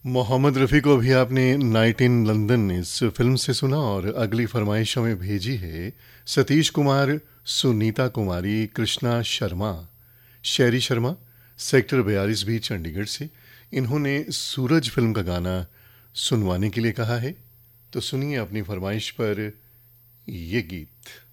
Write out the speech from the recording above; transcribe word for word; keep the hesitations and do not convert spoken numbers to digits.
मोहम्मद रफ़ी को भी आपने नाइट इन लंदन इस फिल्म से सुना और अगली फरमाइश हमें भेजी है सतीश कुमार, सुनीता कुमारी, कृष्णा शर्मा, शेरी शर्मा, सेक्टर बयालीस बी चंडीगढ़ से। इन्होंने सूरज फिल्म का गाना सुनवाने के लिए कहा है, तो सुनिए अपनी फरमाइश पर ये गीत।